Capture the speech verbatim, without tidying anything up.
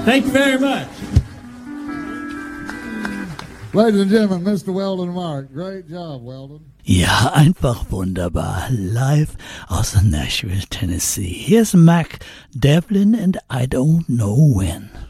Thank you very much. Ladies and gentlemen, Mister Weldon Mark. Great job, Weldon. Ja, einfach wunderbar. Live aus Nashville, Tennessee. Here's Mac Devlin and I Don't Know When.